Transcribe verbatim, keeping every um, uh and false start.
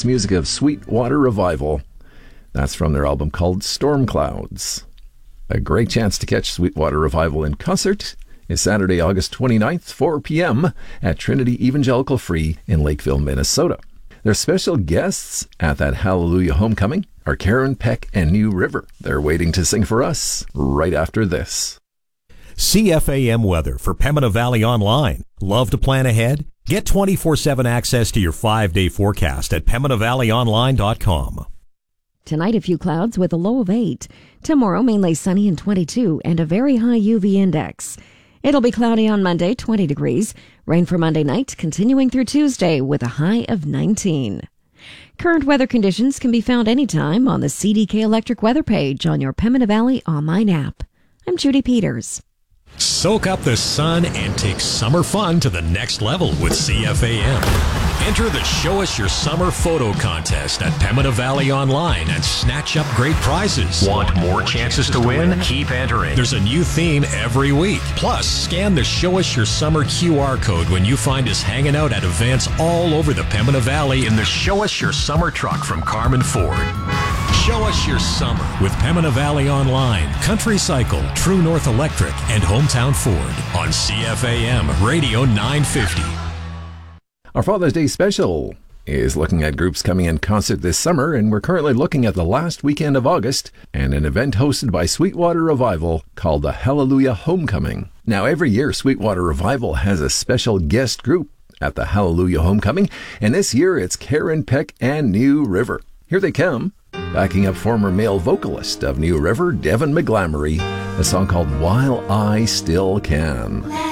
It's music of Sweetwater Revival. That's from their album called Storm Clouds. A great chance to catch Sweetwater Revival in concert is Saturday, August twenty-ninth, four p.m. at Trinity Evangelical Free in Lakeville, Minnesota. Their special guests at that Hallelujah Homecoming are Karen Peck and New River. They're waiting to sing for us right after this. C F A M weather for Pembina Valley Online. Love to plan ahead? Get twenty-four seven access to your five-day forecast at pembina valley online dot com. Tonight, a few clouds with a low of eight. Tomorrow, mainly sunny and twenty-two and a very high U V index. It'll be cloudy on Monday, twenty degrees. Rain for Monday night, continuing through Tuesday with a high of nineteen. Current weather conditions can be found anytime on the C D K Electric weather page on your Pembina Valley online app. I'm Judy Peters. Soak up the sun and take summer fun to the next level with C F A M. Enter the Show Us Your Summer photo contest at Pembina Valley Online and snatch up great prizes. Want more chances to win? Keep entering. There's a new theme every week. Plus, scan the Show Us Your Summer Q R code when you find us hanging out at events all over the Pembina Valley in the Show Us Your Summer truck from Carmen Ford. Show Us Your Summer with Pembina Valley Online, Country Cycle, True North Electric, and Hometown Ford on C F A M Radio nine fifty. Our Father's Day special is looking at groups coming in concert this summer, and we're currently looking at the last weekend of August and an event hosted by Sweetwater Revival called the Hallelujah Homecoming. Now, every year, Sweetwater Revival has a special guest group at the Hallelujah Homecoming, and this year it's Karen Peck and New River. Here they come, backing up former male vocalist of New River, Devin McGlamory, a song called While I Still Can.